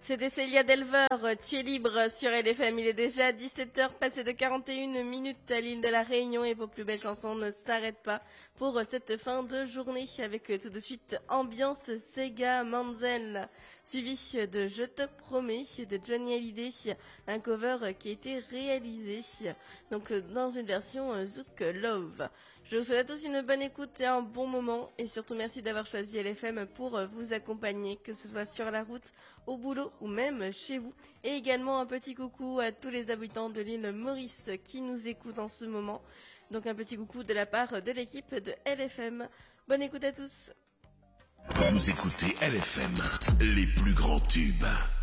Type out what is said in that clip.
C'était Célia Delver, tu es libre sur LFM. Il est déjà 17h passé de 41 minutes à l'île de la Réunion et vos plus belles chansons ne s'arrêtent pas pour cette fin de journée avec tout de suite Ambiance Sega Manzel, suivi de Je te promets de Johnny Hallyday, un cover qui a été réalisé donc dans une version Zouk Love. Je vous souhaite à tous une bonne écoute et un bon moment et surtout merci d'avoir choisi LFM pour vous accompagner, que ce soit sur la route, au boulot ou même chez vous. Et également un petit coucou à tous les habitants de l'île Maurice qui nous écoutent en ce moment. Donc un petit coucou de la part de l'équipe de LFM. Bonne écoute à tous. Vous écoutez LFM, les plus grands tubes.